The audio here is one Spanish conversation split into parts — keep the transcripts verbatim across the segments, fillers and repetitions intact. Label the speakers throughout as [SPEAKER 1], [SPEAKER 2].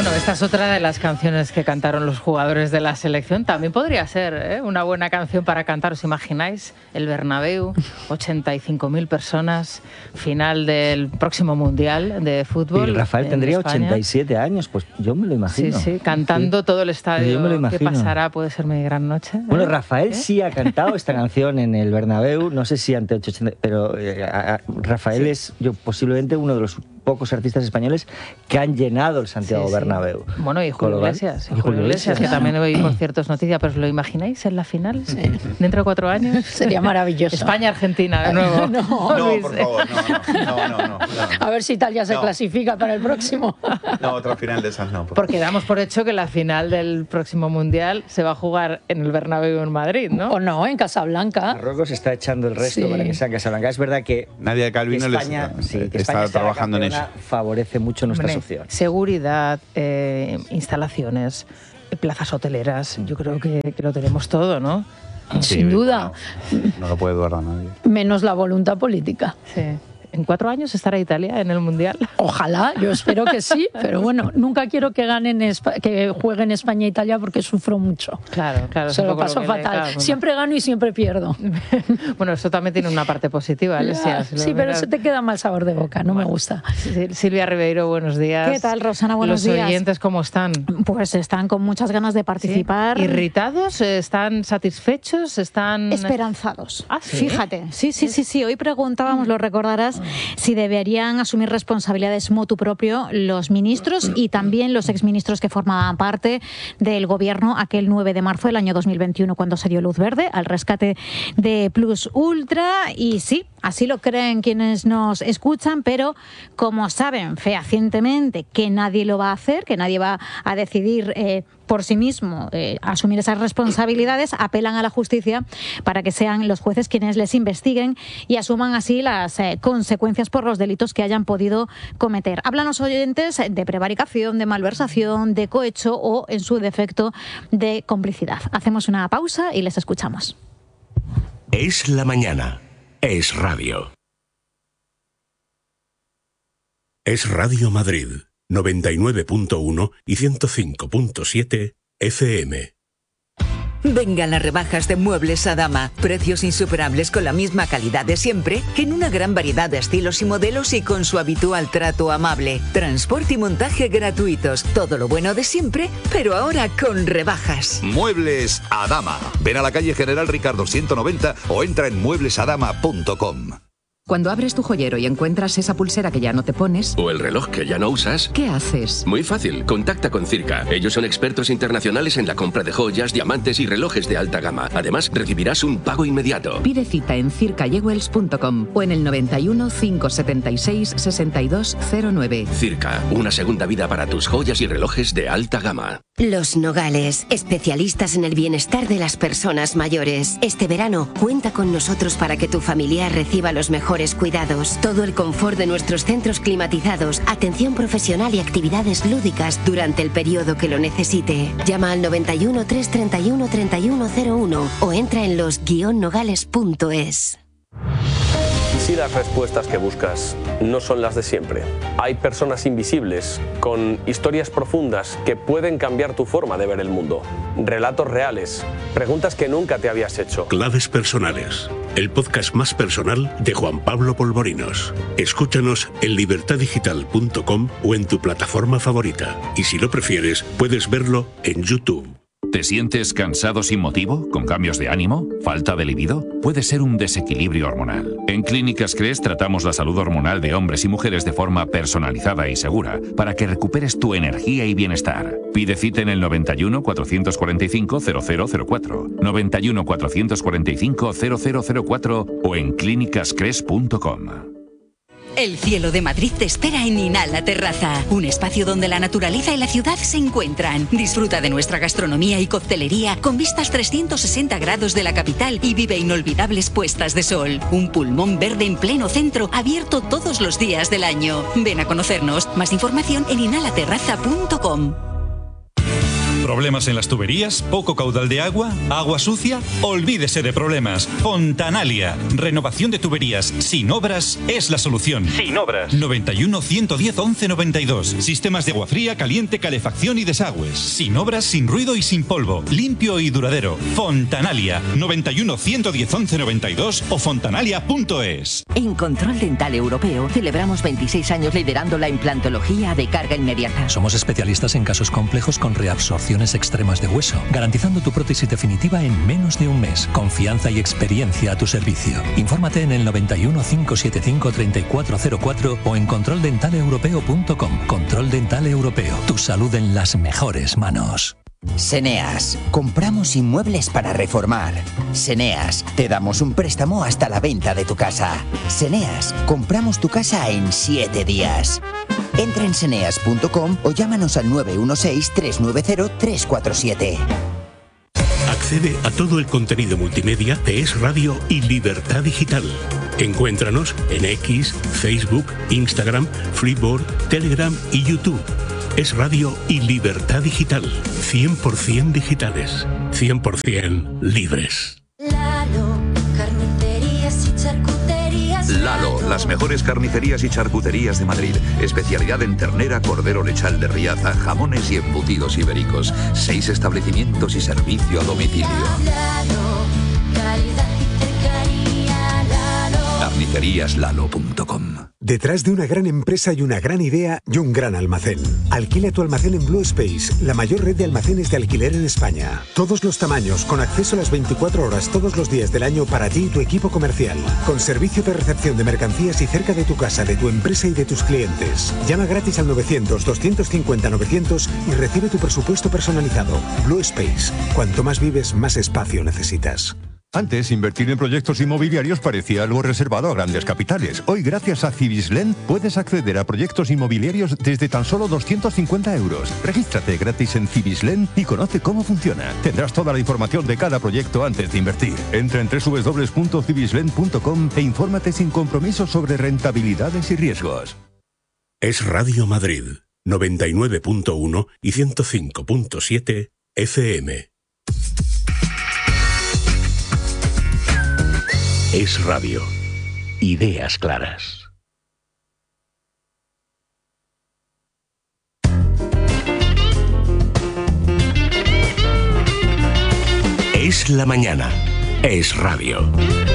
[SPEAKER 1] Bueno, esta es otra de las canciones que cantaron los jugadores de la selección. También podría ser ¿eh? una buena canción para cantar. ¿Os imagináis? El Bernabéu, ochenta y cinco mil personas, final del próximo Mundial de Fútbol.
[SPEAKER 2] Y Rafael tendría
[SPEAKER 1] España.
[SPEAKER 2] ochenta y siete años, pues yo me lo imagino.
[SPEAKER 1] Sí, sí, cantando sí. todo el estadio.
[SPEAKER 2] Yo me lo imagino.
[SPEAKER 1] ¿Qué pasará? Puede ser mi gran noche. ¿eh?
[SPEAKER 2] Bueno, Rafael
[SPEAKER 1] ¿Eh?
[SPEAKER 2] sí ha cantado esta canción en el Bernabéu, no sé si ante ochenta, pero eh, a, a, Rafael sí. es yo posiblemente uno de los pocos artistas españoles que han llenado el Santiago sí, sí. Bernabéu.
[SPEAKER 1] Bueno, y Julio Iglesias, y Julio Iglesias, que también hoy, por cierto, es noticia, pero ¿os lo imagináis en la final? Sí. ¿Dentro de cuatro años?
[SPEAKER 3] Sería maravilloso.
[SPEAKER 1] España-Argentina, de nuevo.
[SPEAKER 3] No,
[SPEAKER 4] no por favor, no, no, no, no, no.
[SPEAKER 3] A ver si Italia se
[SPEAKER 4] no.
[SPEAKER 3] clasifica para el próximo.
[SPEAKER 4] No, otra final de esas no.
[SPEAKER 1] Por Porque damos por hecho que la final del próximo Mundial se va a jugar en el Bernabéu en Madrid, ¿no?
[SPEAKER 3] O no, en Casablanca.
[SPEAKER 2] Marruecos está echando el resto
[SPEAKER 3] sí.
[SPEAKER 2] para que sea en Casablanca. Es verdad que
[SPEAKER 4] Nadia Calvino
[SPEAKER 2] España,
[SPEAKER 4] les,
[SPEAKER 2] sí, que
[SPEAKER 4] está
[SPEAKER 2] España
[SPEAKER 4] trabajando en eso.
[SPEAKER 2] Favorece mucho nuestras
[SPEAKER 1] Hombre,
[SPEAKER 2] opciones.
[SPEAKER 1] Seguridad, eh, instalaciones, eh, plazas hoteleras, yo creo que, que lo tenemos todo, ¿no?
[SPEAKER 3] Sí, sin duda.
[SPEAKER 4] No, no lo puede dudar nadie.
[SPEAKER 3] Menos la voluntad política.
[SPEAKER 1] Sí. ¿En cuatro años estará Italia en el Mundial?
[SPEAKER 3] Ojalá, yo espero que sí, pero bueno, nunca quiero que ganen que jueguen España e Italia porque sufro mucho.
[SPEAKER 1] Claro, claro.
[SPEAKER 3] Se lo paso fatal. Le, claro, siempre gano y siempre pierdo.
[SPEAKER 1] Bueno, eso también tiene una parte positiva, Alesia.
[SPEAKER 3] Si sí, pero se te queda mal sabor de boca, no bueno, me gusta.
[SPEAKER 1] Silvia Ribeiro, buenos días.
[SPEAKER 5] ¿Qué tal, Rosana? Buenos
[SPEAKER 1] Los
[SPEAKER 5] días.
[SPEAKER 1] ¿Los oyentes cómo están?
[SPEAKER 5] Pues están con muchas ganas de participar.
[SPEAKER 1] ¿Sí? ¿Irritados? ¿Están satisfechos? ¿Están
[SPEAKER 5] esperanzados?
[SPEAKER 1] ¿Ah, sí?
[SPEAKER 5] Fíjate. Sí, sí, sí, sí. Hoy preguntábamos, lo recordarás, si debería Deberían asumir responsabilidades motu propio los ministros y también los exministros que formaban parte del gobierno aquel nueve de marzo del año dos mil veintiuno, cuando se dio luz verde al rescate de Plus Ultra. Y sí, así lo creen quienes nos escuchan, pero como saben fehacientemente que nadie lo va a hacer, que nadie va a decidir eh, por sí mismo eh, asumir esas responsabilidades, apelan a la justicia para que sean los jueces quienes les investiguen y asuman así las eh, consecuencias por los delitos que hayan podido cometer. Hablan los oyentes de prevaricación, de malversación, de cohecho o, en su defecto, de complicidad. Hacemos una pausa y les escuchamos.
[SPEAKER 6] Es la mañana. Es radio. Es Radio Madrid, noventa y nueve punto uno y ciento cinco punto siete F M.
[SPEAKER 7] Vengan las rebajas de Muebles Adama. Precios insuperables con la misma calidad de siempre, en una gran variedad de estilos y modelos y con su habitual trato amable. Transporte y montaje gratuitos. Todo lo bueno de siempre, pero ahora con rebajas.
[SPEAKER 8] Muebles Adama. Ven a la calle General Ricardo ciento noventa o entra en muebles adama punto com.
[SPEAKER 9] Cuando abres tu joyero y encuentras esa pulsera que ya no te pones...
[SPEAKER 10] O el reloj que ya no usas...
[SPEAKER 9] ¿Qué haces?
[SPEAKER 10] Muy fácil, contacta con Circa. Ellos son expertos internacionales en la compra de joyas, diamantes y relojes de alta gama. Además, recibirás un pago inmediato.
[SPEAKER 9] Pide cita en circa jewels punto com o en el noventa y uno, cinco setenta y seis, sesenta y dos cero nueve.
[SPEAKER 10] Circa, una segunda vida para tus joyas y relojes de alta gama.
[SPEAKER 11] Los Nogales, especialistas en el bienestar de las personas mayores. Este verano, cuenta con nosotros para que tu familiar reciba los mejores cuidados, todo el confort de nuestros centros climatizados, atención profesional y actividades lúdicas durante el periodo que lo necesite. Llama al noventa y uno, trescientos treinta y uno, treinta y uno cero uno o entra en los guion nogales punto es.
[SPEAKER 12] Si las respuestas que buscas no son las de siempre, hay personas invisibles con historias profundas que pueden cambiar tu forma de ver el mundo. Relatos reales, preguntas que nunca te habías hecho.
[SPEAKER 6] Claves personales, el podcast más personal de Juan Pablo Polvorinos. Escúchanos en libertad digital punto com o en tu plataforma favorita. Y si lo prefieres, puedes verlo en YouTube.
[SPEAKER 13] ¿Te sientes cansado sin motivo? ¿Con cambios de ánimo? ¿Falta de libido? Puede ser un desequilibrio hormonal. En Clínicas Cres tratamos la salud hormonal de hombres y mujeres de forma personalizada y segura para que recuperes tu energía y bienestar. Pide cita en el noventa y uno, cuatrocientos cuarenta y cinco, cero cero cero cuatro, noventa y uno, cuatrocientos cuarenta y cinco, cero cero cero cuatro o en clínicas cres punto com.
[SPEAKER 14] El cielo de Madrid te espera en Inhala Terraza, un espacio donde la naturaleza y la ciudad se encuentran. Disfruta de nuestra gastronomía y coctelería con vistas trescientos sesenta grados de la capital y vive inolvidables puestas de sol. Un pulmón verde en pleno centro, abierto todos los días del año. Ven a conocernos. Más información en inhala terraza punto com.
[SPEAKER 15] ¿Problemas en las tuberías? ¿Poco caudal de agua? ¿Agua sucia? Olvídese de problemas. Fontanalia. Renovación de tuberías sin obras es la solución. Sin obras. noventa y uno, ciento diez, once noventa y dos. Sistemas de agua fría, caliente, calefacción y desagües. Sin obras, sin ruido y sin polvo. Limpio y duradero. Fontanalia. noventa y uno, ciento diez, once noventa y dos o fontanalia punto es.
[SPEAKER 16] En Control Dental Europeo celebramos veintiséis años liderando la implantología de carga inmediata.
[SPEAKER 17] Somos especialistas en casos complejos con reabsorciones extremas de hueso, garantizando tu prótesis definitiva en menos de un mes. Confianza y experiencia a tu servicio. Infórmate en el noventa y uno, cinco siete cinco, treinta y cuatro cero cuatro o en control dental europeo punto com. Control Dental Europeo. Tu salud en las mejores manos.
[SPEAKER 18] Seneas. Compramos inmuebles para reformar. Seneas. Te damos un préstamo hasta la venta de tu casa. Seneas. Compramos tu casa en siete días. Entra en seneas punto com o llámanos al nueve uno seis, tres nueve cero, tres cuatro siete.
[SPEAKER 6] Accede a todo el contenido multimedia de Es Radio y Libertad Digital. Encuéntranos en X, Facebook, Instagram, Flipboard, Telegram y YouTube. Es Radio y Libertad Digital. cien por ciento digitales. cien por ciento libres.
[SPEAKER 19] Lalo, carnicerías y charcuterías.
[SPEAKER 8] Lalo, las mejores carnicerías y charcuterías de Madrid. Especialidad en ternera, cordero lechal de Riaza, jamones y embutidos ibéricos. Seis establecimientos y servicio a domicilio.
[SPEAKER 19] Lalo, calidad y cercanía. Lalo.
[SPEAKER 8] carnicerías lalo punto com.
[SPEAKER 20] Detrás de una gran empresa y una gran idea y un gran almacén. Alquila tu almacén en Blue Space, la mayor red de almacenes de alquiler en España. Todos los tamaños, con acceso a las veinticuatro horas todos los días del año para ti y tu equipo comercial. Con servicio de recepción de mercancías y cerca de tu casa, de tu empresa y de tus clientes. Llama gratis al novecientos, doscientos cincuenta, novecientos y recibe tu presupuesto personalizado. Blue Space. Cuanto más vives, más espacio necesitas.
[SPEAKER 21] Antes, invertir en proyectos inmobiliarios parecía algo reservado a grandes capitales. Hoy, gracias a Cibislen, puedes acceder a proyectos inmobiliarios desde tan solo doscientos cincuenta euros. Regístrate gratis en Cibislen y conoce cómo funciona. Tendrás toda la información de cada proyecto antes de invertir. Entra en doble u doble u doble u punto cibislen punto com e infórmate sin compromiso sobre rentabilidades y riesgos.
[SPEAKER 6] Es Radio Madrid, noventa y nueve punto uno y ciento cinco punto siete F M. Es Radio. Ideas claras. Es la mañana. Es Radio.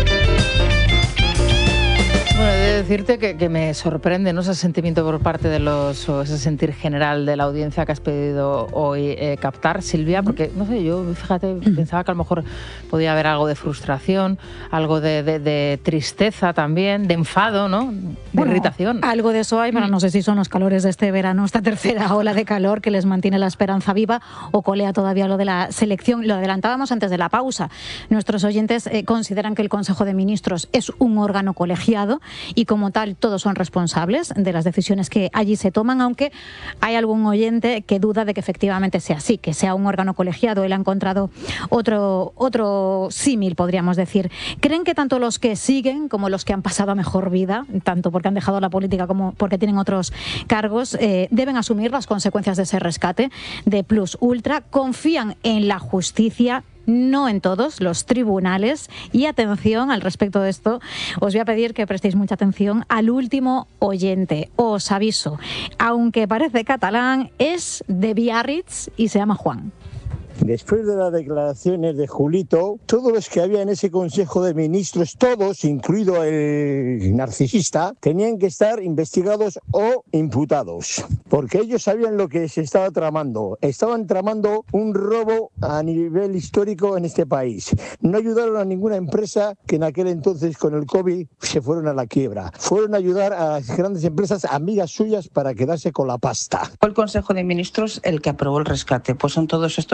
[SPEAKER 1] Bueno, he de decirte que, que me sorprende, ¿no?, ese sentimiento por parte de los, o ese sentir general de la audiencia que has pedido hoy eh, captar, Silvia, porque, no sé, yo, fíjate, pensaba que a lo mejor podía haber algo de frustración, algo de, de, de tristeza también, de enfado, ¿no?, de
[SPEAKER 5] bueno,
[SPEAKER 1] irritación.
[SPEAKER 5] Algo de eso hay, pero no sé si son los calores de este verano, esta tercera ola de calor que les mantiene la esperanza viva o colea todavía lo de la selección. Lo adelantábamos antes de la pausa. Nuestros oyentes eh, consideran que el Consejo de Ministros es un órgano colegiado y como tal todos son responsables de las decisiones que allí se toman, aunque hay algún oyente que duda de que efectivamente sea así, que sea un órgano colegiado. Él ha encontrado otro, otro símil, podríamos decir. ¿Creen que tanto los que siguen como los que han pasado a mejor vida, tanto porque han dejado la política como porque tienen otros cargos, eh, deben asumir las consecuencias de ese rescate de Plus Ultra? ¿Confían en la justicia? No en todos los tribunales. Y atención al respecto de esto, os voy a pedir que prestéis mucha atención al último oyente. Os aviso, aunque parece catalán, es de Biarritz y se llama Juan.
[SPEAKER 22] Después de las declaraciones de Julito, todos los que había en ese Consejo de Ministros, todos, incluido el narcisista, tenían que estar investigados o imputados, porque ellos sabían lo que se estaba tramando. Estaban tramando un robo a nivel histórico en este país. No ayudaron a ninguna empresa que en aquel entonces, con el COVID, se fueron a la quiebra. Fueron a ayudar a las grandes empresas, amigas suyas, para quedarse con la pasta.
[SPEAKER 23] Fue el Consejo de Ministros el que aprobó el rescate, pues son todos estos ministros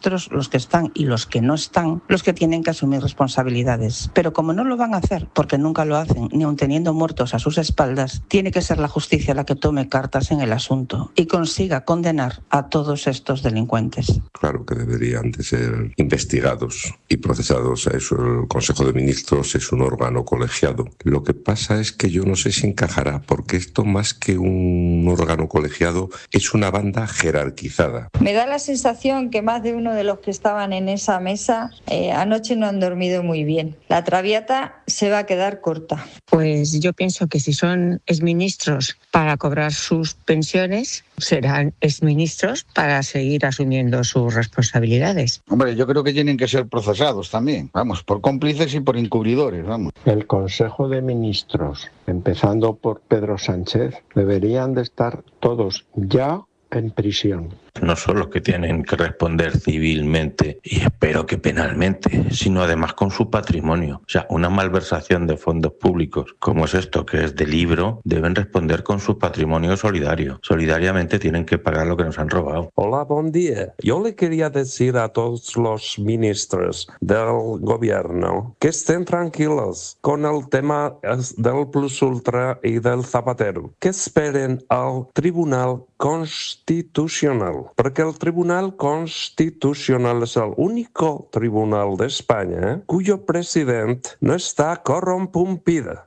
[SPEAKER 2] ministros, los que están y los que no están, los que tienen que asumir responsabilidades. Pero como no lo van a hacer, porque nunca lo hacen, ni aun teniendo muertos a sus espaldas, tiene que ser la justicia la que tome cartas en el asunto y consiga condenar a todos estos delincuentes.
[SPEAKER 4] Claro que deberían de ser investigados y procesados. Eso, el Consejo de Ministros es un órgano colegiado. Lo que pasa es que yo no sé si encajará, porque esto más que un órgano colegiado es una banda jerarquizada.
[SPEAKER 23] Me da la sensación que más de uno de los que estaban en esa mesa eh, anoche no han dormido muy bien. La Traviata se va a quedar corta.
[SPEAKER 24] Pues yo pienso que si son exministros para cobrar sus pensiones, serán exministros para seguir asumiendo sus responsabilidades.
[SPEAKER 25] Hombre, yo creo que tienen que ser procesados también, vamos, por cómplices y por encubridores, vamos.
[SPEAKER 26] El Consejo de Ministros, empezando por Pedro Sánchez, deberían de estar todos ya en prisión.
[SPEAKER 27] No son los que tienen que responder civilmente y espero que penalmente, sino además con su patrimonio. O sea, una malversación de fondos públicos, como es esto, que es de libro, deben responder con su patrimonio solidario. Solidariamente tienen que pagar lo que nos han robado.
[SPEAKER 28] Hola, buen día. Yo le quería decir a todos los ministros del gobierno que estén tranquilos con el tema del Plus Ultra y del Zapatero, que esperen al Tribunal Constitucional. Porque el Tribunal Constitucional es el único tribunal de España cuyo presidente no está corrompido.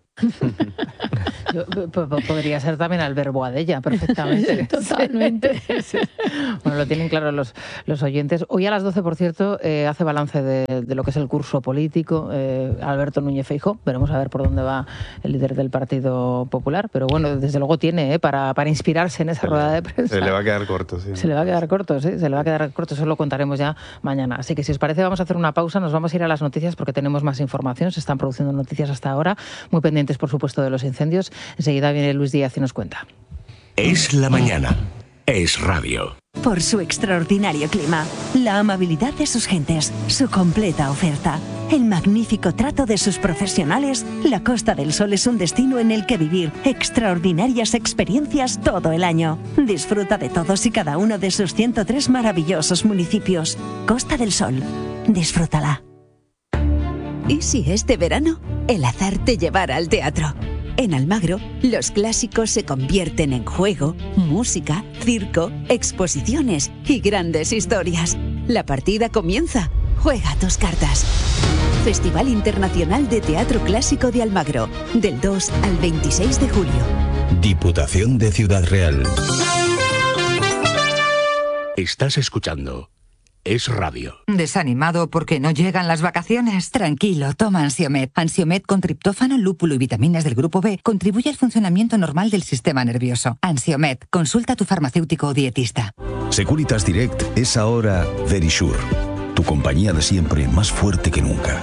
[SPEAKER 1] Podría ser también Albert Boadella, perfectamente.
[SPEAKER 3] Totalmente.
[SPEAKER 1] Sí. Bueno, lo tienen claro los, los oyentes. Hoy a las doce, por cierto, eh, hace balance de, de lo que es el curso político eh, Alberto Núñez Feijóo. Veremos a ver por dónde va el líder del Partido Popular. Pero bueno, desde luego tiene eh, para, para inspirarse en esa se rueda
[SPEAKER 29] le,
[SPEAKER 1] de prensa.
[SPEAKER 29] Se le va a quedar corto, sí.
[SPEAKER 1] Se le va a quedar corto, sí. Se le va a quedar corto. Eso lo contaremos ya mañana. Así que si os parece vamos a hacer una pausa. Nos vamos a ir a las noticias porque tenemos más información. Se están produciendo noticias hasta ahora. Muy pendientes, por supuesto, de los incendios. Enseguida viene Luis Díaz y nos cuenta.
[SPEAKER 6] Es la mañana. Es radio.
[SPEAKER 30] Por su extraordinario clima, la amabilidad de sus gentes, su completa oferta, el magnífico trato de sus profesionales, la Costa del Sol es un destino en el que vivir extraordinarias experiencias todo el año. Disfruta de todos y cada uno de sus ciento tres maravillosos municipios. Costa del Sol. Disfrútala.
[SPEAKER 29] ¿Y si este verano el azar te llevara al teatro? En Almagro, los clásicos se convierten en juego, música, circo, exposiciones y grandes historias. La partida comienza. Juega tus cartas. Festival Internacional de Teatro Clásico de Almagro, del dos al veintiséis de julio.
[SPEAKER 6] Diputación de Ciudad Real. Estás escuchando Es Radio.
[SPEAKER 31] ¿Desanimado porque no llegan las vacaciones? Tranquilo, toma Ansiomed. Ansiomed con triptófano, lúpulo y vitaminas del grupo B contribuye al funcionamiento normal del sistema nervioso. Ansiomed, consulta a tu farmacéutico o dietista.
[SPEAKER 32] Securitas Direct es ahora Verisure, tu compañía de siempre más fuerte que nunca.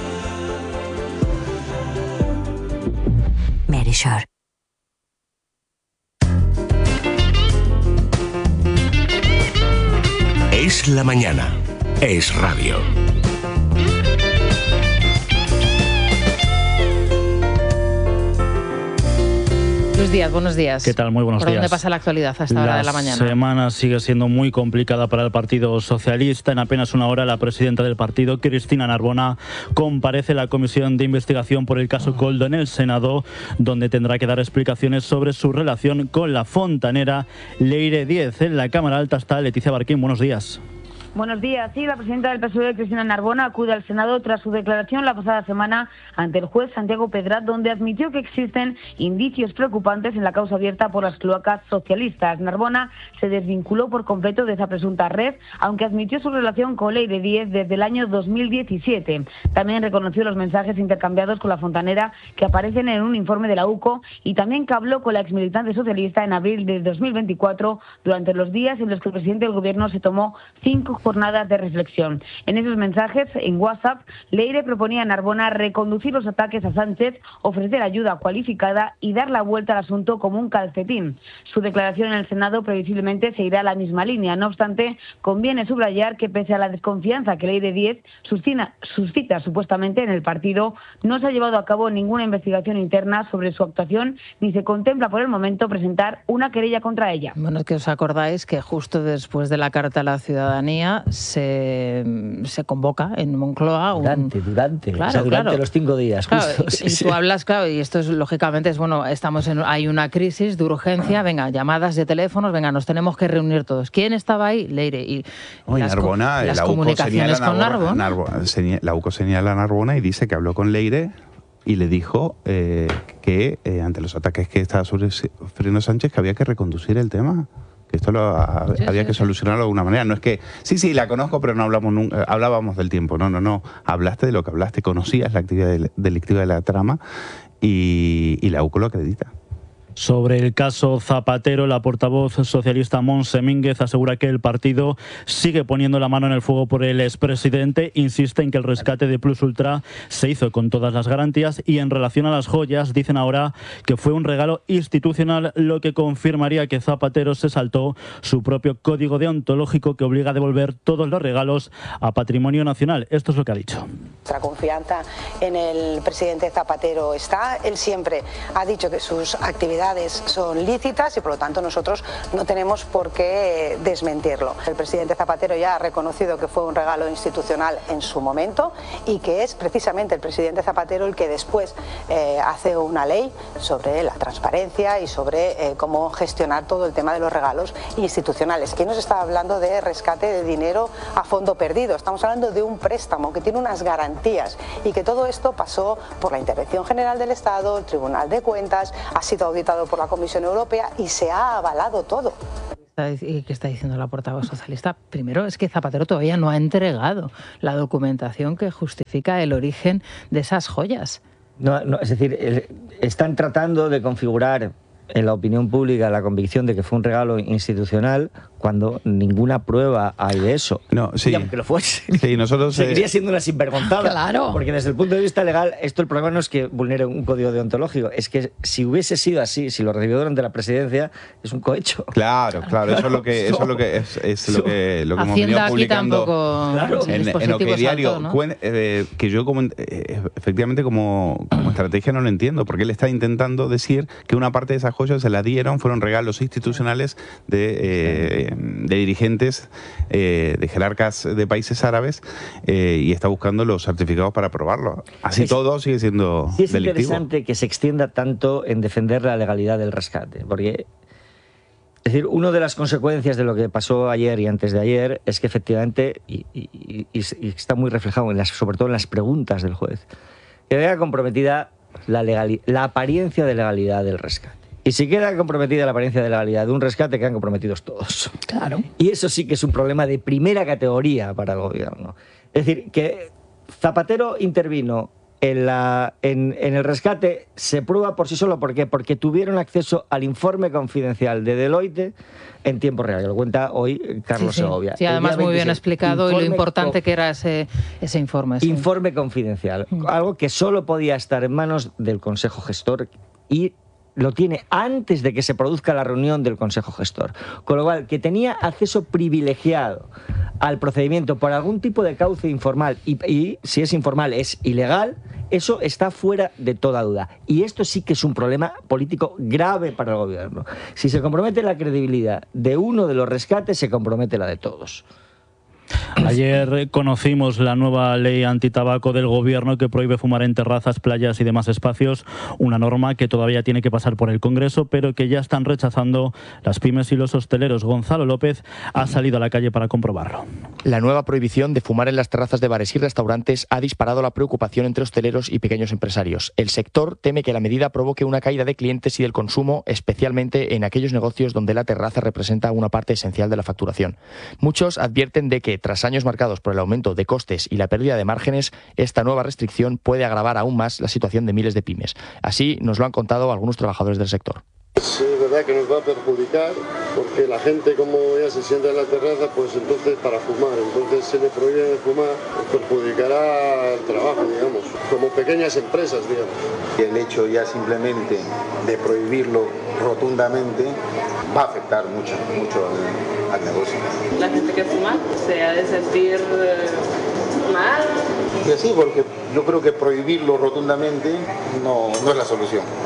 [SPEAKER 30] Verisure.
[SPEAKER 6] Es la mañana. Es radio.
[SPEAKER 1] Luis Díaz, buenos días.
[SPEAKER 33] ¿Qué tal? Muy buenos
[SPEAKER 1] ¿Por
[SPEAKER 33] días.
[SPEAKER 1] dónde pasa la actualidad a esta hora de la mañana?
[SPEAKER 33] La semana sigue siendo muy complicada para el Partido Socialista. En apenas una hora, la presidenta del partido, Cristina Narbona, comparece a la Comisión de Investigación por el caso Koldo en el Senado, donde tendrá que dar explicaciones sobre su relación con la fontanera Leire Díez. En la Cámara Alta está Leticia Barquín. Buenos días.
[SPEAKER 34] Buenos días. Sí, la presidenta del P S O E, Cristina Narbona, acude al Senado tras su declaración la pasada semana ante el juez Santiago Pedrat, donde admitió que existen indicios preocupantes en la causa abierta por las cloacas socialistas. Narbona se desvinculó por completo de esa presunta red, aunque admitió su relación con Leire Díez desde el año dos mil diecisiete. También reconoció los mensajes intercambiados con la fontanera que aparecen en un informe de la U C O y también que habló con la exmilitante socialista en abril de dos mil veinticuatro, durante los días en los que el presidente del gobierno se tomó cinco jornadas de reflexión. En esos mensajes, en WhatsApp, Leire proponía a Narbona reconducir los ataques a Sánchez, ofrecer ayuda cualificada y dar la vuelta al asunto como un calcetín. Su declaración en el Senado previsiblemente seguirá la misma línea. No obstante, conviene subrayar que pese a la desconfianza que Leire Díez suscita, suscita supuestamente en el partido, no se ha llevado a cabo ninguna investigación interna sobre su actuación ni se contempla por el momento presentar una querella contra ella.
[SPEAKER 1] Bueno, es que os acordáis que justo después de la Carta a la Ciudadanía mañana se, se convoca en Moncloa un...
[SPEAKER 7] Durante, durante,
[SPEAKER 1] claro,
[SPEAKER 7] o sea, durante
[SPEAKER 1] claro.
[SPEAKER 7] los cinco días,
[SPEAKER 1] claro,
[SPEAKER 7] justo.
[SPEAKER 1] Y,
[SPEAKER 7] Sí,
[SPEAKER 1] y
[SPEAKER 7] sí.
[SPEAKER 1] tú hablas, claro, y esto es lógicamente, es bueno, estamos en, hay una crisis de urgencia, venga, llamadas de teléfonos, venga, nos tenemos que reunir todos. ¿Quién estaba ahí? Leire. Y
[SPEAKER 8] Hoy
[SPEAKER 1] las,
[SPEAKER 8] Narbona,
[SPEAKER 1] las
[SPEAKER 8] la U C O
[SPEAKER 1] comunicaciones
[SPEAKER 8] señala
[SPEAKER 1] con Narbona.
[SPEAKER 8] Narbona, señala, la U C O señala a Narbona y dice que habló con Leire y le dijo eh, que eh, ante los ataques que estaba sufriendo Sánchez que había que reconducir el tema. Que esto lo, a,
[SPEAKER 1] Sí,
[SPEAKER 8] había
[SPEAKER 1] sí,
[SPEAKER 8] que
[SPEAKER 1] sí.
[SPEAKER 8] solucionarlo de alguna manera. No es que, sí, sí, la conozco, pero no hablamos nunca, hablábamos del tiempo. No, no, no. Hablaste de lo que hablaste, conocías la actividad del- delictiva de la trama y, y la U C O lo acredita.
[SPEAKER 33] Sobre el caso Zapatero, la portavoz socialista Montse Mínguez asegura que el partido sigue poniendo la mano en el fuego por el expresidente, insiste en que el rescate de Plus Ultra se hizo con todas las garantías y en relación a las joyas dicen ahora que fue un regalo institucional, lo que confirmaría que Zapatero se saltó su propio código deontológico que obliga a devolver todos los regalos a patrimonio nacional. Esto es lo que ha dicho.
[SPEAKER 9] Nuestra confianza en el presidente Zapatero está. Él siempre ha dicho que sus actividades son lícitas y por lo tanto nosotros no tenemos por qué desmentirlo. El presidente Zapatero ya ha reconocido que fue un regalo institucional en su momento y que es precisamente el presidente Zapatero el que después eh, hace una ley sobre la transparencia y sobre eh, cómo gestionar todo el tema de los regalos institucionales. Aquí no se está hablando de rescate de dinero a fondo perdido, estamos hablando de un préstamo que tiene unas garantías y que todo esto pasó por la Intervención General del Estado, el Tribunal de Cuentas, ha sido auditado por la Comisión Europea y se ha avalado todo.
[SPEAKER 1] ¿Y qué está diciendo la portavoz socialista? Primero, es que Zapatero todavía no ha entregado la documentación que justifica el origen de esas joyas.
[SPEAKER 7] No, no, es decir, el- están tratando de configurar en la opinión pública la convicción de que fue un regalo institucional cuando ninguna prueba hay de eso.
[SPEAKER 8] No, sí.
[SPEAKER 7] Y aunque lo fuese,
[SPEAKER 8] Sí, nosotros... eh,
[SPEAKER 7] seguiría siendo una sinvergonzada.
[SPEAKER 3] Claro.
[SPEAKER 7] Porque desde el punto de vista legal, esto el problema no es que vulnere un código deontológico, es que si hubiese sido así, si lo recibió durante la presidencia, es un cohecho.
[SPEAKER 8] Claro, claro, eso es lo que, eso es lo que, es, es lo que, lo que hemos venido
[SPEAKER 1] Hacienda aquí
[SPEAKER 8] publicando
[SPEAKER 1] tampoco
[SPEAKER 7] Claro.
[SPEAKER 1] sí,
[SPEAKER 8] en, en
[SPEAKER 1] dispositivos
[SPEAKER 8] OK Diario,
[SPEAKER 1] alto, ¿no?
[SPEAKER 8] cuen- eh, que yo como, eh, efectivamente como, como estrategia no lo entiendo, porque él está intentando decir que una parte de esas joyas se la dieron, fueron regalos institucionales de, eh, de dirigentes, eh, de jerarcas de países árabes, eh, y está buscando los certificados para probarlo. Así
[SPEAKER 7] Es-
[SPEAKER 8] todo sigue siendo
[SPEAKER 7] Sí es
[SPEAKER 8] delictivo.
[SPEAKER 7] interesante que se extienda tanto en defender la legalidad del rescate, porque es decir, una de las consecuencias de lo que pasó ayer y antes de ayer es que efectivamente, y, y- y- y está muy reflejado en las, sobre todo en las preguntas del juez, que queda comprometida la, legali- la apariencia de legalidad del rescate. Y si queda comprometida la apariencia de legalidad de un rescate, quedan comprometidos todos.
[SPEAKER 3] Claro.
[SPEAKER 7] Y eso sí que es un problema de primera categoría para el gobierno. Es decir, que Zapatero intervino en, la, en, en el rescate se prueba por sí solo. ¿Por qué? Porque tuvieron acceso al informe confidencial de Deloitte en tiempo real. Que lo cuenta hoy Carlos
[SPEAKER 1] Sí, sí.
[SPEAKER 7] Segovia.
[SPEAKER 1] Sí,
[SPEAKER 7] El
[SPEAKER 1] además
[SPEAKER 7] día
[SPEAKER 1] muy bien
[SPEAKER 7] veintiséis.
[SPEAKER 1] explicado y lo
[SPEAKER 7] Informe
[SPEAKER 1] importante
[SPEAKER 7] co-
[SPEAKER 1] que era ese, ese informe. sí.
[SPEAKER 7] Informe confidencial. Algo que solo podía estar en manos del Consejo Gestor y lo tiene antes de que se produzca la reunión del Consejo Gestor. Con lo cual, que tenía acceso privilegiado al procedimiento por algún tipo de cauce informal y, y si es informal es ilegal, eso está fuera de toda duda. Y esto sí que es un problema político grave para el gobierno. Si se compromete la credibilidad de uno de los rescates, se compromete la de todos.
[SPEAKER 33] Ayer conocimos la nueva ley antitabaco del gobierno que prohíbe fumar en terrazas, playas y demás espacios, una norma que todavía tiene que pasar por el Congreso, pero que ya están rechazando las pymes y los hosteleros. Gonzalo López ha salido a la calle para comprobarlo.
[SPEAKER 10] La nueva prohibición de fumar en las terrazas de bares y restaurantes ha disparado la preocupación entre hosteleros y pequeños empresarios. El sector teme que la medida provoque una caída de clientes y del consumo, especialmente en aquellos negocios donde la terraza representa una parte esencial de la facturación. Muchos advierten de que, tras años marcados por el aumento de costes y la pérdida de márgenes, esta nueva restricción puede agravar aún más la situación de miles de pymes. Así nos lo han contado algunos trabajadores del sector.
[SPEAKER 11] Sí, es verdad que nos va a perjudicar porque la gente, como ya se sienta en la terraza, pues entonces para fumar, entonces se le prohíbe fumar, pues perjudicará el trabajo, digamos, como pequeñas empresas, digamos.
[SPEAKER 12] El hecho ya simplemente de prohibirlo rotundamente va a afectar mucho, mucho al, al negocio.
[SPEAKER 13] La gente que fuma se ha de sentir eh, mal.
[SPEAKER 12] Y así, porque yo creo que prohibirlo rotundamente no, no es la solución.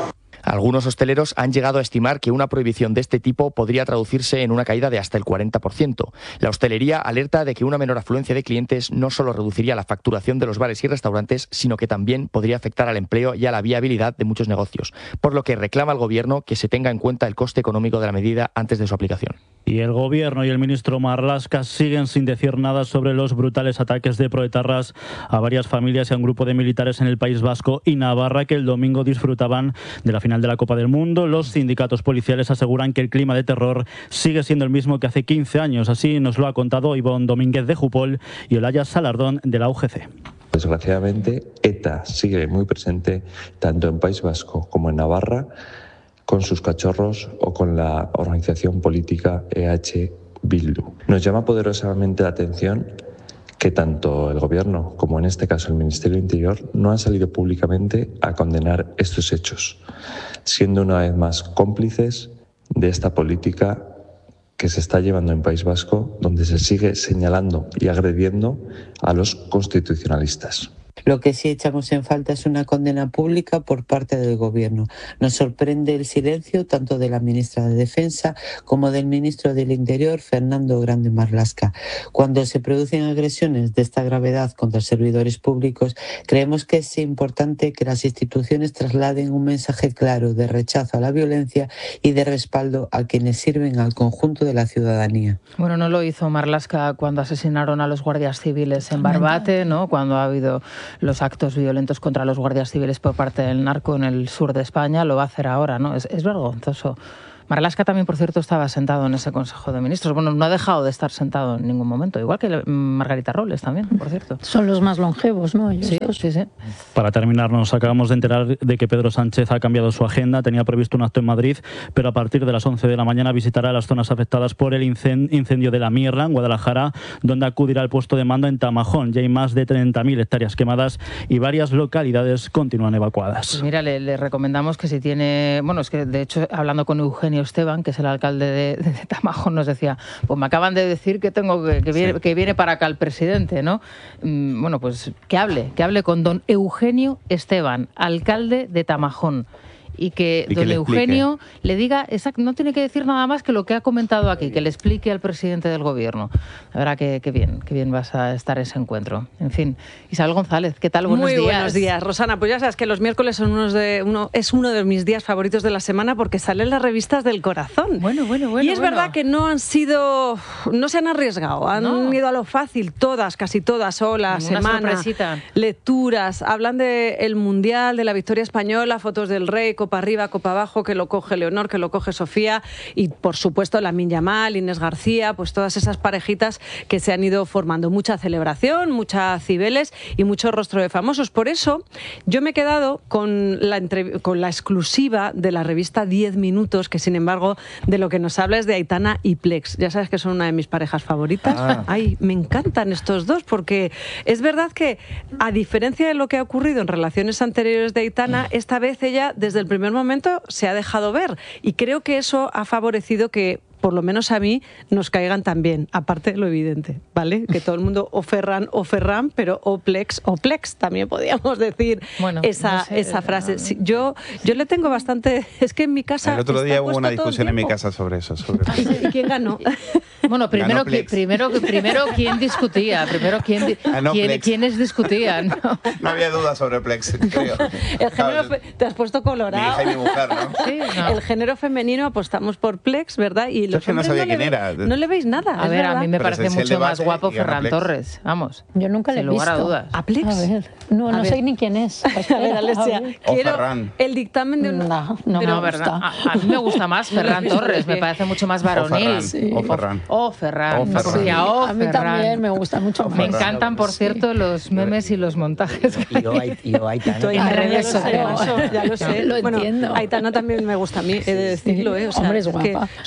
[SPEAKER 10] Algunos hosteleros han llegado a estimar que una prohibición de este tipo podría traducirse en una caída de hasta el cuarenta por ciento. La hostelería alerta de que una menor afluencia de clientes no solo reduciría la facturación de los bares y restaurantes, sino que también podría afectar al empleo y a la viabilidad de muchos negocios, por lo que reclama al Gobierno que se tenga en cuenta el coste económico de la medida antes de su aplicación.
[SPEAKER 33] Y el Gobierno y el ministro Marlaska siguen sin decir nada sobre los brutales ataques de proetarras a varias familias y a un grupo de militares en el País Vasco y Navarra que el domingo disfrutaban de la final de la Copa del Mundo. Los sindicatos policiales aseguran que el clima de terror sigue siendo el mismo que hace quince años. Así nos lo ha contado Ivonne Domínguez de Jupol y Olaya Salardón de la U G C.
[SPEAKER 28] Desgraciadamente, ETA sigue muy presente tanto en País Vasco como en Navarra, con sus cachorros o con la organización política E H Bildu. Nos llama poderosamente la atención que tanto el Gobierno como en este caso el Ministerio del Interior no han salido públicamente a condenar estos hechos, siendo una vez más cómplices de esta política que se está llevando en País Vasco, donde se sigue señalando y agrediendo a los constitucionalistas.
[SPEAKER 2] Lo que sí echamos en falta es una condena pública por parte del Gobierno. Nos sorprende el silencio tanto de la ministra de Defensa como del ministro del Interior, Fernando Grande Marlaska. Cuando se producen agresiones de esta gravedad contra servidores públicos, creemos que es importante que las instituciones trasladen un mensaje claro de rechazo a la violencia y de respaldo a quienes sirven al conjunto de la ciudadanía.
[SPEAKER 1] Bueno, no lo hizo Marlaska cuando asesinaron a los guardias civiles en Barbate, ¿no? Cuando ha habido los actos violentos contra los guardias civiles por parte del narco en el sur de España, lo va a hacer ahora, ¿no? Es, es vergonzoso. Marlaska también, por cierto, estaba sentado en ese Consejo de Ministros. Bueno, no ha dejado de estar sentado en ningún momento, igual que Margarita Robles también, por cierto.
[SPEAKER 3] Son los más longevos, ¿no? Ellos
[SPEAKER 1] sí,
[SPEAKER 3] dos.
[SPEAKER 1] sí, sí.
[SPEAKER 33] Para terminar, nos acabamos de enterar de que Pedro Sánchez ha cambiado su agenda. Tenía previsto un acto en Madrid, pero a partir de las once de la mañana visitará las zonas afectadas por el incendio de la Mierla, en Guadalajara, donde acudirá al puesto de mando en Tamajón. Ya hay más de treinta mil hectáreas quemadas y varias localidades continúan evacuadas.
[SPEAKER 1] Pues mira, le, le recomendamos que si tiene... Bueno, es que de hecho, hablando con Eugenio Esteban, que es el alcalde de, de, de Tamajón, nos decía, pues me acaban de decir que tengo que, que, viene, sí. que viene para acá el presidente, ¿no? Mm, bueno, pues que hable, que hable con don Eugenio Esteban, alcalde de Tamajón. Y que y don que le Eugenio le diga, exacto, no tiene que decir nada más que lo que ha comentado aquí, que le explique al presidente del Gobierno. La verdad que, que bien, que bien vas a estar ese encuentro. En fin, Isabel González, ¿qué tal? Buenos
[SPEAKER 4] Muy
[SPEAKER 1] días.
[SPEAKER 4] Muy buenos días, Rosana. Pues ya sabes que los miércoles son unos de uno es uno de mis días favoritos de la semana porque salen las revistas del corazón.
[SPEAKER 1] Bueno, bueno, bueno.
[SPEAKER 4] Y es
[SPEAKER 1] bueno.
[SPEAKER 4] verdad que no han sido, no se han arriesgado, han no. ido a lo fácil, todas, casi todas, hola,
[SPEAKER 1] Ninguna
[SPEAKER 4] semana,
[SPEAKER 1] sorpresita.
[SPEAKER 4] Lecturas, hablan del Mundial, de la victoria española, fotos del Rey, copa arriba, copa abajo, que lo coge Leonor, que lo coge Sofía y, por supuesto, Lamine Yamal, Inés García, pues todas esas parejitas que se han ido formando. Mucha celebración, mucha Cibeles y mucho rostro de famosos. Por eso, yo me he quedado con la, entre... con la exclusiva de la revista diez minutos, que, sin embargo, de lo que nos habla es de Aitana y Plex. Ya sabes que son una de mis parejas favoritas. Ah. Ay, me encantan estos dos porque es verdad que, a diferencia de lo que ha ocurrido en relaciones anteriores de Aitana, esta vez ella, desde el primer momento, se ha dejado ver y creo que eso ha favorecido que, por lo menos a mí, nos caigan también, aparte de lo evidente, ¿vale? Que todo el mundo o Ferran o Ferran, pero o Plex o Plex, también podíamos decir bueno, esa, no sé, esa frase. No, no. Sí, yo, yo le tengo bastante... Es que en mi casa...
[SPEAKER 8] El otro día hubo una discusión en mi casa sobre eso. Sobre
[SPEAKER 4] ¿Y quién ganó?
[SPEAKER 1] Bueno, primero, que, primero, primero ¿quién discutía? Primero, ¿quién, ah, no, ¿quién, ¿quiénes discutían?
[SPEAKER 8] No. no había duda sobre Plex, creo.
[SPEAKER 4] El género fe... Te has puesto colorado.
[SPEAKER 8] Mi hija y mi mujer, ¿no?
[SPEAKER 4] Sí, no. El género femenino apostamos por Plex, ¿verdad? Y los
[SPEAKER 8] que no sabía
[SPEAKER 4] no
[SPEAKER 8] quién
[SPEAKER 4] le
[SPEAKER 8] era.
[SPEAKER 4] No le veis nada.
[SPEAKER 1] A ver,
[SPEAKER 4] verdad.
[SPEAKER 1] a mí me Pero parece mucho más guapo Ferran Torres. Vamos.
[SPEAKER 3] Yo nunca le he visto.
[SPEAKER 1] Sin lugar a dudas.
[SPEAKER 4] ¿A Plex?
[SPEAKER 3] A ver. No, no sé ni quién es.
[SPEAKER 4] A ver, Alessia. Quiero
[SPEAKER 8] Ferran.
[SPEAKER 4] el dictamen de un...
[SPEAKER 3] No, no,
[SPEAKER 1] no
[SPEAKER 3] me
[SPEAKER 1] verdad. A, a mí me gusta más Ferran Torres. Me parece mucho más varonil.
[SPEAKER 8] O Ferran.
[SPEAKER 1] O Ferran.
[SPEAKER 8] O Ferran.
[SPEAKER 3] Sí, a mí también me gusta mucho más.
[SPEAKER 1] Me encantan, por cierto, los memes y los montajes.
[SPEAKER 7] Y yo, y yo Aitana.
[SPEAKER 4] En redes sociales. Ya lo sé.
[SPEAKER 3] Lo
[SPEAKER 4] bueno,
[SPEAKER 3] entiendo.
[SPEAKER 4] Aitana también me gusta a mí, he de decirlo. ¿eh? O sea,
[SPEAKER 3] Hombre, es guapa.
[SPEAKER 4] que son guapos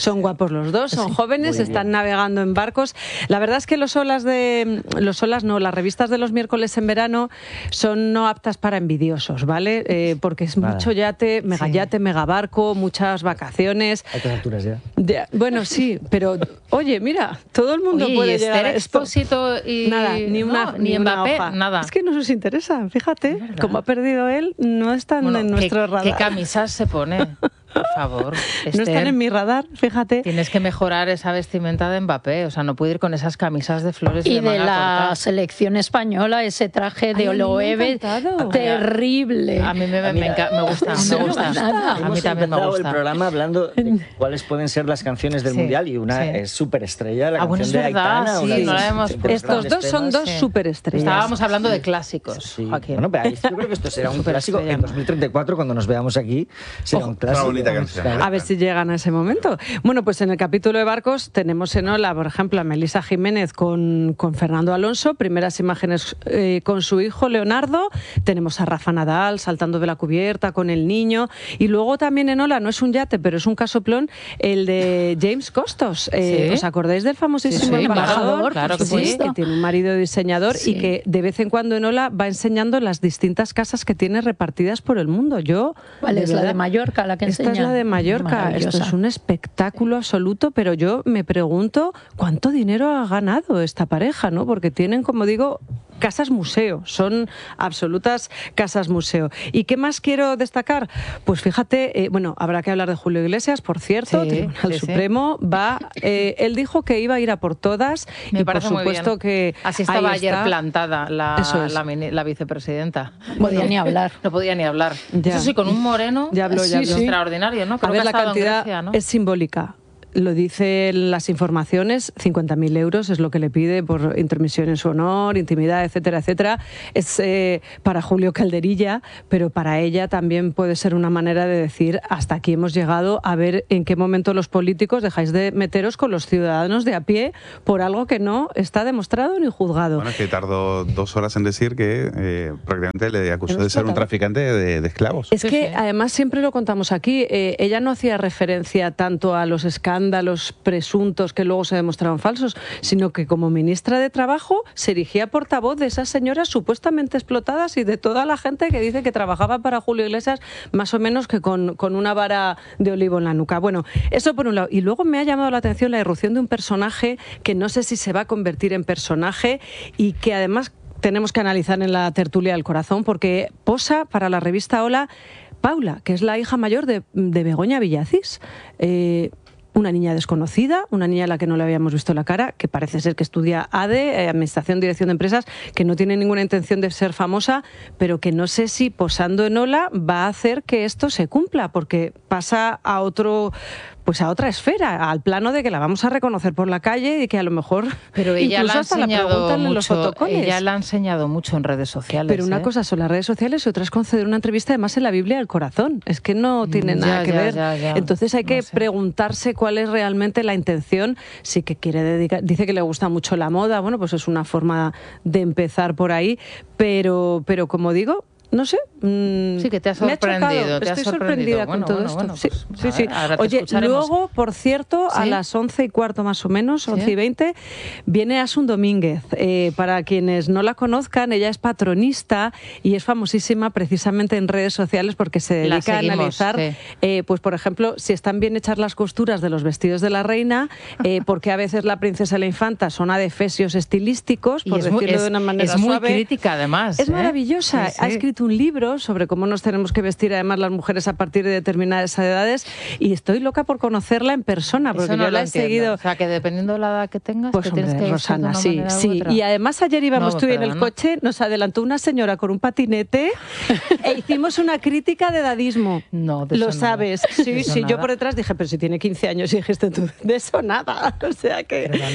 [SPEAKER 4] guapos los dos, son
[SPEAKER 3] Sí.
[SPEAKER 4] jóvenes,
[SPEAKER 7] Muy
[SPEAKER 4] están
[SPEAKER 7] bien.
[SPEAKER 4] navegando en barcos. La verdad es que los olas de los olas no, las revistas de los miércoles en verano son no aptas para envidiosos, ¿vale? Eh, porque es
[SPEAKER 7] Nada.
[SPEAKER 4] mucho yate, mega
[SPEAKER 1] Sí.
[SPEAKER 4] yate, mega barco, muchas vacaciones.
[SPEAKER 7] A estas alturas ya.
[SPEAKER 4] De- bueno, sí, pero oye, mira, todo el mundo
[SPEAKER 1] Oye,
[SPEAKER 4] puede
[SPEAKER 1] y
[SPEAKER 4] llegar
[SPEAKER 1] Esther
[SPEAKER 4] a esto.
[SPEAKER 1] Expósito y
[SPEAKER 4] Nada, ni una,
[SPEAKER 1] no,
[SPEAKER 4] ni
[SPEAKER 1] ni
[SPEAKER 4] una
[SPEAKER 1] Mbappé,
[SPEAKER 4] hoja.
[SPEAKER 1] nada.
[SPEAKER 4] Es que no nos interesa, fíjate, como ha perdido él, no están
[SPEAKER 1] Bueno,
[SPEAKER 4] en
[SPEAKER 1] ¿qué-
[SPEAKER 4] nuestro
[SPEAKER 1] ¿Qué
[SPEAKER 4] radar.
[SPEAKER 1] camisas se pone? Por favor,
[SPEAKER 4] No
[SPEAKER 1] Esther.
[SPEAKER 4] están en mi radar, fíjate.
[SPEAKER 1] Tienes que mejorar esa vestimenta de Mbappé, o sea, no puede ir con esas camisas de flores
[SPEAKER 3] Y
[SPEAKER 1] de
[SPEAKER 3] de
[SPEAKER 1] manga
[SPEAKER 3] la
[SPEAKER 1] corta.
[SPEAKER 3] selección española, ese traje de
[SPEAKER 4] Ay, a mí me ha
[SPEAKER 3] Oloeve,
[SPEAKER 4] encantado.
[SPEAKER 3] terrible.
[SPEAKER 1] A mí me, me, me enca- me gusta,
[SPEAKER 3] Eso
[SPEAKER 1] me gusta.
[SPEAKER 3] nada.
[SPEAKER 1] A mí
[SPEAKER 7] Hemos
[SPEAKER 1] también me
[SPEAKER 7] empezado
[SPEAKER 1] gusta.
[SPEAKER 7] el programa hablando de cuáles pueden ser las canciones del
[SPEAKER 1] Sí,
[SPEAKER 7] Mundial y una
[SPEAKER 1] sí.
[SPEAKER 7] es superestrella, la
[SPEAKER 1] Ah, bueno,
[SPEAKER 7] canción
[SPEAKER 1] es
[SPEAKER 7] de
[SPEAKER 1] verdad,
[SPEAKER 7] Aitana.
[SPEAKER 1] sí,
[SPEAKER 7] una de
[SPEAKER 1] no la
[SPEAKER 7] las-
[SPEAKER 1] hemos
[SPEAKER 7] de los
[SPEAKER 1] puesto.
[SPEAKER 4] Estos
[SPEAKER 7] grandes
[SPEAKER 4] dos son
[SPEAKER 7] temas.
[SPEAKER 4] dos
[SPEAKER 1] Sí.
[SPEAKER 4] superestrellas.
[SPEAKER 1] Estábamos hablando de clásicos,
[SPEAKER 7] Sí.
[SPEAKER 1] Joaquín.
[SPEAKER 7] Bueno, pero ahí- yo creo que esto será un clásico.
[SPEAKER 1] Superestrella,
[SPEAKER 7] En
[SPEAKER 1] ¿no?
[SPEAKER 7] dos mil treinta y cuatro, cuando nos veamos aquí, será un
[SPEAKER 8] Una
[SPEAKER 7] clásico.
[SPEAKER 8] bonita canción.
[SPEAKER 4] A ver si llegan a ese momento. Bueno, pues en el capítulo de barcos tenemos en ola, por ejemplo, a Melissa Jiménez con, con Fernando Alonso, primeras imágenes eh, con su hijo Leonardo, tenemos a Rafa Nadal saltando de la cubierta con el niño, y luego también en ola, no es un yate, pero es un casoplón, el de James Costos. Eh,
[SPEAKER 1] Sí.
[SPEAKER 4] ¿Os acordáis del famosísimo
[SPEAKER 1] Sí, sí,
[SPEAKER 4] embajador?
[SPEAKER 1] claro que
[SPEAKER 4] Sí,
[SPEAKER 1] sí.
[SPEAKER 4] que tiene un marido diseñador
[SPEAKER 3] Sí.
[SPEAKER 4] y que de vez en cuando en ola va enseñando las distintas casas que tiene repartidas por el mundo. Yo,
[SPEAKER 3] ¿Cuál es la
[SPEAKER 4] verdad,
[SPEAKER 3] de Mallorca, la que
[SPEAKER 4] esta
[SPEAKER 3] enseña?
[SPEAKER 4] es la de Mallorca. Esto
[SPEAKER 3] Maravillosa.
[SPEAKER 4] es un espectáculo absoluto, pero yo me pregunto cuánto dinero ha ganado esta pareja, ¿no? Porque tienen, como digo, casas museo, son absolutas casas museo. ¿Y qué más quiero destacar? Pues fíjate, eh, bueno, habrá que hablar de Julio Iglesias, por cierto,
[SPEAKER 1] Sí,
[SPEAKER 4] Tribunal
[SPEAKER 1] sí, sí.
[SPEAKER 4] Supremo va, eh, él dijo que iba a ir a por todas
[SPEAKER 1] Me
[SPEAKER 4] y por
[SPEAKER 1] parece muy
[SPEAKER 4] supuesto
[SPEAKER 1] bien.
[SPEAKER 4] que
[SPEAKER 1] Así estaba
[SPEAKER 4] ahí
[SPEAKER 1] ayer
[SPEAKER 4] está.
[SPEAKER 1] plantada la,
[SPEAKER 4] Eso es.
[SPEAKER 1] la, mini- la vicepresidenta.
[SPEAKER 3] Podía ni hablar.
[SPEAKER 1] No podía ni hablar.
[SPEAKER 4] Ya.
[SPEAKER 1] Eso sí, con un moreno
[SPEAKER 4] Ya habló, ya
[SPEAKER 1] sí,
[SPEAKER 4] habló.
[SPEAKER 1] extraordinario, ¿no?
[SPEAKER 4] A
[SPEAKER 1] Creo
[SPEAKER 4] ver,
[SPEAKER 1] que
[SPEAKER 4] la
[SPEAKER 1] ha estado en
[SPEAKER 4] cantidad
[SPEAKER 1] Grecia, ¿no?
[SPEAKER 4] es simbólica. Lo dicen las informaciones, cincuenta mil euros es lo que le pide por intermisión en su honor, intimidad, etcétera, etcétera. Es eh, para Julio Calderilla, pero para ella también puede ser una manera de decir hasta aquí hemos llegado, a ver en qué momento los políticos dejáis de meteros con los ciudadanos de a pie por algo que no está demostrado ni juzgado.
[SPEAKER 8] Bueno, es que tardó dos horas en decir que eh, prácticamente le acusó
[SPEAKER 4] Hemos
[SPEAKER 8] de ser un
[SPEAKER 4] tratado.
[SPEAKER 8] traficante de, de esclavos.
[SPEAKER 4] Es que además siempre lo contamos aquí, eh, ella no hacía referencia tanto a los escándalos presuntos que luego se demostraron falsos, sino que como ministra de Trabajo se erigía portavoz de esas señoras supuestamente explotadas y de toda la gente que dice que trabajaba para Julio Iglesias más o menos que con, con una vara de olivo en la nuca. Bueno, eso por un lado. Y luego me ha llamado la atención la irrupción de un personaje que no sé si se va a convertir en personaje y que además tenemos que analizar en la tertulia del corazón porque posa para la revista Hola Paula, que es la hija mayor de, de Begoña Villacís. Eh, una niña desconocida, una niña a la que no le habíamos visto la cara, que parece ser que estudia A D E, eh, Administración, Dirección de Empresas, que no tiene ninguna intención de ser famosa, pero que no sé si posando en Ola va a hacer que esto se cumpla, porque pasa a otro... pues a otra esfera, al plano de que la vamos a reconocer por la calle y que a lo mejor
[SPEAKER 1] Pero ella
[SPEAKER 4] incluso
[SPEAKER 1] la ha
[SPEAKER 4] hasta la
[SPEAKER 1] enseñado
[SPEAKER 4] preguntan en los
[SPEAKER 1] mucho,
[SPEAKER 4] fotocoles.
[SPEAKER 1] ella la ha enseñado mucho en redes sociales.
[SPEAKER 4] Pero una
[SPEAKER 1] ¿eh?
[SPEAKER 4] cosa son las redes sociales y otra es conceder una entrevista además en la Biblia del corazón. Es que no tiene
[SPEAKER 1] Mm,
[SPEAKER 4] nada
[SPEAKER 1] ya,
[SPEAKER 4] que
[SPEAKER 1] ya,
[SPEAKER 4] ver.
[SPEAKER 1] ya, ya.
[SPEAKER 4] Entonces hay que
[SPEAKER 1] No sé.
[SPEAKER 4] preguntarse cuál es realmente la intención. Sí que quiere dedicar, dice que le gusta mucho la moda, bueno, pues es una forma de empezar por ahí, pero, pero como digo, no sé. Mmm,
[SPEAKER 1] Sí, que te ha
[SPEAKER 4] me ha chocado.
[SPEAKER 1] sorprendido, te ha
[SPEAKER 4] Estoy
[SPEAKER 1] sorprendido.
[SPEAKER 4] sorprendida
[SPEAKER 1] Bueno,
[SPEAKER 4] con todo
[SPEAKER 1] bueno,
[SPEAKER 4] esto.
[SPEAKER 1] bueno,
[SPEAKER 4] sí,
[SPEAKER 1] pues,
[SPEAKER 4] sí,
[SPEAKER 1] a
[SPEAKER 4] sí.
[SPEAKER 1] ver, ahora te
[SPEAKER 4] Oye,
[SPEAKER 1] escucharemos.
[SPEAKER 4] luego, por cierto, a
[SPEAKER 1] ¿Sí?
[SPEAKER 4] las once y cuarto más o menos,
[SPEAKER 1] ¿Sí?
[SPEAKER 4] once y veinte, viene Asun Domínguez. Eh, para quienes no la conozcan, ella es patronista y es famosísima precisamente en redes sociales porque se
[SPEAKER 1] La
[SPEAKER 4] dedica
[SPEAKER 1] seguimos,
[SPEAKER 4] a analizar,
[SPEAKER 1] sí.
[SPEAKER 4] eh, pues por ejemplo, si están bien hechas las costuras de los vestidos de la reina, eh, porque a veces la princesa y la infanta son adefesios estilísticos, por
[SPEAKER 1] Y es muy-
[SPEAKER 4] decirlo
[SPEAKER 1] es-
[SPEAKER 4] de una manera
[SPEAKER 1] es muy
[SPEAKER 4] suave.
[SPEAKER 1] crítica, además,
[SPEAKER 4] Es
[SPEAKER 1] ¿eh?
[SPEAKER 4] maravillosa.
[SPEAKER 1] Sí, sí.
[SPEAKER 4] Ha escrito un libro sobre cómo nos tenemos que vestir además las mujeres a partir de determinadas edades y estoy loca por conocerla en persona porque
[SPEAKER 1] Eso no
[SPEAKER 4] yo
[SPEAKER 1] lo
[SPEAKER 4] la he
[SPEAKER 1] entiendo.
[SPEAKER 4] seguido.
[SPEAKER 1] O sea, que dependiendo de la edad que tengas,
[SPEAKER 4] Pues
[SPEAKER 1] te tienes
[SPEAKER 4] hombre,
[SPEAKER 1] que vestir de
[SPEAKER 4] Rosana,
[SPEAKER 1] una
[SPEAKER 4] sí,
[SPEAKER 1] manera u
[SPEAKER 4] sí.
[SPEAKER 1] otra.
[SPEAKER 4] Y además ayer íbamos
[SPEAKER 1] No,
[SPEAKER 4] tú y en el
[SPEAKER 1] perdona.
[SPEAKER 4] coche, nos adelantó una señora con un patinete e hicimos una crítica de edadismo.
[SPEAKER 1] No, de
[SPEAKER 4] Lo
[SPEAKER 1] eso nada.
[SPEAKER 4] sabes. Sí,
[SPEAKER 1] De eso
[SPEAKER 4] sí, yo
[SPEAKER 1] nada.
[SPEAKER 4] por detrás dije, pero si tiene quince años y dijiste tú, de eso nada. O sea que...
[SPEAKER 1] Perdona.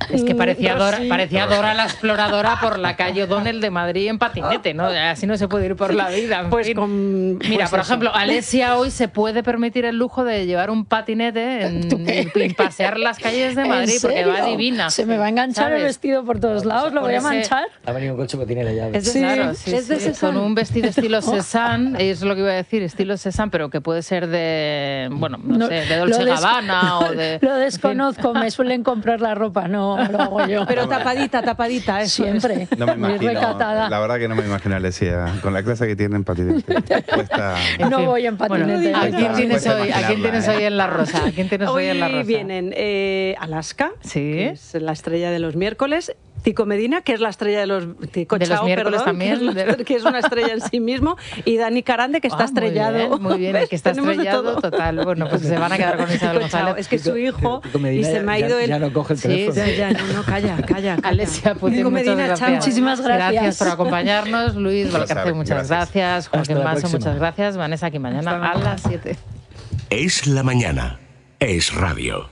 [SPEAKER 1] Es que parecía Dora,
[SPEAKER 3] Sí.
[SPEAKER 1] parecía Dora la exploradora por la calle O'Donnell de Madrid en patinete, ¿no? Así no se puede ir por la vida. En
[SPEAKER 4] Pues
[SPEAKER 1] fin.
[SPEAKER 4] con-
[SPEAKER 1] Mira,
[SPEAKER 4] pues
[SPEAKER 1] por
[SPEAKER 4] eso.
[SPEAKER 1] ejemplo, Alesia hoy se puede permitir el lujo de llevar un patinete en, y pasear las calles de
[SPEAKER 3] ¿En
[SPEAKER 1] Madrid porque va
[SPEAKER 3] serio?
[SPEAKER 1] divina.
[SPEAKER 3] Se me va a enganchar el
[SPEAKER 1] ¿sabes?
[SPEAKER 3] vestido por todos lados, lo
[SPEAKER 1] Con
[SPEAKER 3] voy a
[SPEAKER 1] ese-
[SPEAKER 3] manchar.
[SPEAKER 7] Ha venido con su patinera ya.
[SPEAKER 1] Es de,
[SPEAKER 3] Sí,
[SPEAKER 1] claro, sí,
[SPEAKER 3] es de
[SPEAKER 1] sí,
[SPEAKER 3] Cézanne.
[SPEAKER 1] con un vestido estilo Cézanne, es lo que iba a decir, estilo Cézanne, pero que puede ser de, bueno, no,
[SPEAKER 3] No,
[SPEAKER 1] sé, de
[SPEAKER 3] lo
[SPEAKER 1] Dolce
[SPEAKER 3] des-
[SPEAKER 1] Gabbana o de...
[SPEAKER 3] Lo desconozco, me suelen comprar la ropa, no lo hago yo.
[SPEAKER 4] Pero tapadita, tapadita, eso es.
[SPEAKER 3] Siempre.
[SPEAKER 8] No me
[SPEAKER 3] Muy
[SPEAKER 8] imagino,
[SPEAKER 3] recatada.
[SPEAKER 8] la verdad que no me imagino a Alesia con la clase que tiene en patinete. Cuesta-
[SPEAKER 3] No voy en
[SPEAKER 1] Bueno,
[SPEAKER 3] patinete.
[SPEAKER 1] ¿a quién
[SPEAKER 8] Cuesta
[SPEAKER 1] tienes hoy, ¿a quién
[SPEAKER 8] imaginarla,
[SPEAKER 1] tienes
[SPEAKER 8] ¿eh?
[SPEAKER 1] hoy en la rosa? ¿A quién tienes hoy,
[SPEAKER 4] Hoy
[SPEAKER 1] en la rosa?
[SPEAKER 4] vienen eh, Alaska,
[SPEAKER 1] Sí.
[SPEAKER 4] que es la estrella de los miércoles, Tico Medina, que es la estrella de los, Tico
[SPEAKER 1] De los
[SPEAKER 4] Chao,
[SPEAKER 1] miércoles
[SPEAKER 4] perdón,
[SPEAKER 1] también,
[SPEAKER 4] que es, la-
[SPEAKER 1] de-
[SPEAKER 4] que es una estrella en sí mismo, y Dani Carande, que está
[SPEAKER 1] Ah, muy
[SPEAKER 4] estrellado.
[SPEAKER 1] bien, Muy bien,
[SPEAKER 4] ¿Ves?
[SPEAKER 1] que está
[SPEAKER 4] Tenemos de
[SPEAKER 1] estrellado
[SPEAKER 4] todo.
[SPEAKER 1] total. Bueno, pues se van a quedar con Isabel
[SPEAKER 4] Tico Chao,
[SPEAKER 1] González.
[SPEAKER 4] es que su hijo,
[SPEAKER 7] Tico
[SPEAKER 4] y
[SPEAKER 7] Medina
[SPEAKER 4] se me ha
[SPEAKER 7] ya-
[SPEAKER 4] ido el...
[SPEAKER 7] ya no coge el
[SPEAKER 1] Sí,
[SPEAKER 7] teléfono.
[SPEAKER 4] Ya, ya, no, no, calla, calla, calla.
[SPEAKER 1] Alesia Putin,
[SPEAKER 4] Tico
[SPEAKER 1] muchas
[SPEAKER 4] Medina,
[SPEAKER 1] gracias.
[SPEAKER 4] chao.
[SPEAKER 3] Muchísimas gracias.
[SPEAKER 1] Gracias por acompañarnos. Luis
[SPEAKER 8] Placer,
[SPEAKER 1] Valcarce, muchas
[SPEAKER 8] gracias.
[SPEAKER 1] gracias. Joaquín
[SPEAKER 7] Hasta la
[SPEAKER 1] Manso,
[SPEAKER 7] próxima.
[SPEAKER 1] muchas gracias. Vanessa, aquí mañana a las siete.
[SPEAKER 6] Es la mañana. Es radio.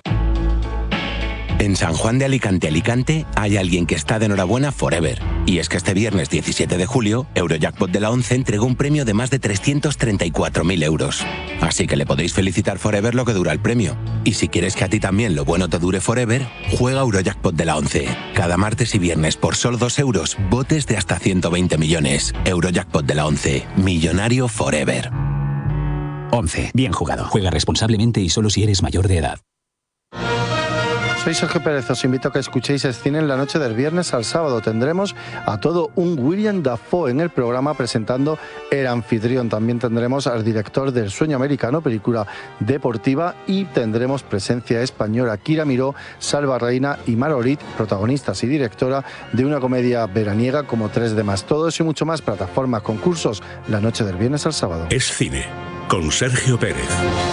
[SPEAKER 5] En San Juan de Alicante, Alicante, hay alguien que está de enhorabuena forever. Y es que este viernes diecisiete de julio, Eurojackpot de la ONCE entregó un premio de más de trescientos treinta y cuatro mil euros. Así que le podéis felicitar forever lo que dura el premio. Y si quieres que a ti también lo bueno te dure forever, juega Eurojackpot de la ONCE. Cada martes y viernes por solo dos euros, botes de hasta ciento veinte millones. Eurojackpot de la ONCE. Millonario forever.
[SPEAKER 14] once. Bien jugado. Juega responsablemente y solo si eres mayor de edad.
[SPEAKER 15] Soy Sergio Pérez, os invito a que escuchéis el cine en la noche del viernes al sábado. Tendremos a todo un William Dafoe en el programa presentando El Anfitrión. También tendremos al director del Sueño Americano, película deportiva, y tendremos presencia española. Kira Miró, Salva Reina y Marolit, protagonistas y directora de una comedia veraniega como Tres de más. Todo eso y mucho más, plataformas, concursos, la noche del viernes al sábado.
[SPEAKER 6] Es cine con Sergio Pérez.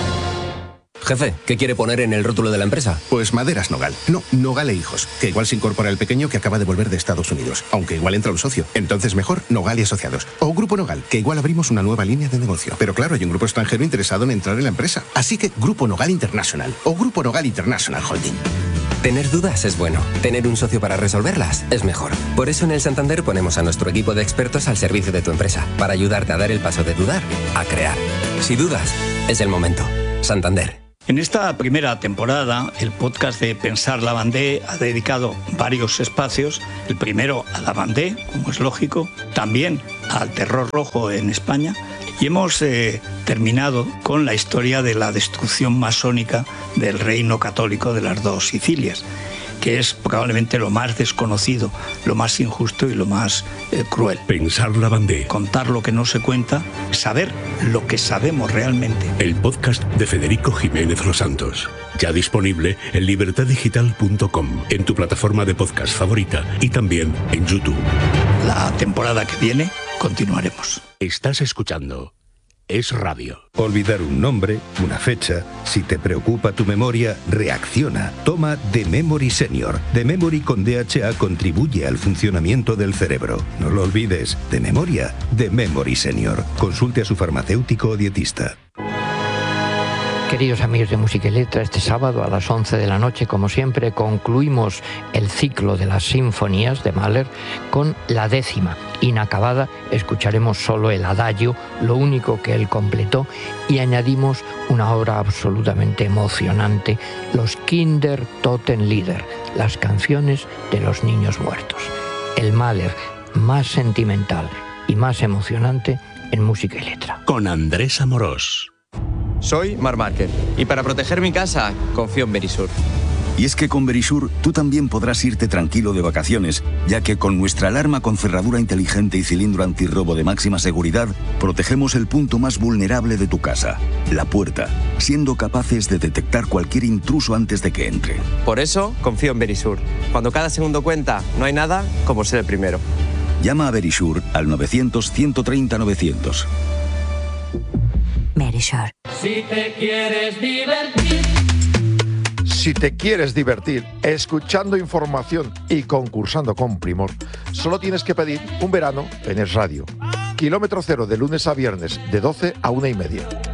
[SPEAKER 16] Jefe, ¿qué quiere poner en el rótulo de la empresa?
[SPEAKER 17] Pues Maderas Nogal. No, Nogal e Hijos. Que igual se incorpora el pequeño que acaba de volver de Estados Unidos. Aunque igual entra un socio. Entonces mejor Nogal y Asociados. O Grupo Nogal, que igual abrimos una nueva línea de negocio. Pero claro, hay un grupo extranjero interesado en entrar en la empresa. Así que Grupo Nogal International. O Grupo Nogal International Holding.
[SPEAKER 16] Tener dudas es bueno. Tener un socio para resolverlas es mejor. Por eso en el Santander ponemos a nuestro equipo de expertos al servicio de tu empresa. Para ayudarte a dar el paso de dudar a crear. Si dudas, es el momento. Santander.
[SPEAKER 18] En esta primera temporada, el podcast de Pensar la Vendée ha dedicado varios espacios. El primero a la Vendée, como es lógico, también al terror rojo en España. Y hemos eh, terminado con la historia de la destrucción masónica del reino católico de las dos Sicilias, que es probablemente lo más desconocido, lo más injusto y lo más eh, cruel.
[SPEAKER 6] Pensar la Vendée.
[SPEAKER 18] Contar lo que no se cuenta, saber lo que sabemos realmente.
[SPEAKER 6] El podcast de Federico Jiménez Los Santos. Ya disponible en libertad digital punto com, en tu plataforma de podcast favorita y también en YouTube.
[SPEAKER 18] La temporada que viene continuaremos.
[SPEAKER 6] Estás escuchando Es Radio.
[SPEAKER 32] Olvidar un nombre, una fecha. Si te preocupa tu memoria, reacciona. Toma The Memory Senior. The Memory con D H A contribuye al funcionamiento del cerebro. No lo olvides. De memoria, The Memory Senior. Consulte a su farmacéutico o dietista.
[SPEAKER 19] Queridos amigos de Música y Letra, este sábado a las once de la noche, como siempre, concluimos el ciclo de las sinfonías de Mahler con la décima. Inacabada, escucharemos solo el adagio, lo único que él completó, y añadimos una obra absolutamente emocionante, los Kinder Totenlieder, las canciones de los niños muertos. El Mahler más sentimental y más emocionante en Música y Letra.
[SPEAKER 6] Con Andrés Amorós.
[SPEAKER 20] Soy Marc Márquez y para proteger mi casa confío en Verisur.
[SPEAKER 32] Y es que con Verisur tú también podrás irte tranquilo de vacaciones, ya que con nuestra alarma con cerradura inteligente y cilindro antirrobo de máxima seguridad, protegemos el punto más vulnerable de tu casa, la puerta, siendo capaces de detectar cualquier intruso antes de que entre.
[SPEAKER 20] Por eso confío en Verisur. Cuando cada segundo cuenta, no hay nada como ser el primero.
[SPEAKER 32] Llama a Verisur al novecientos, ciento treinta, novecientos.
[SPEAKER 29] Verisur.
[SPEAKER 21] Si te quieres divertir.
[SPEAKER 22] Si te quieres divertir escuchando información y concursando con Primor, solo tienes que pedir un verano en Es Radio. Kilómetro cero de lunes a viernes de doce a una y media.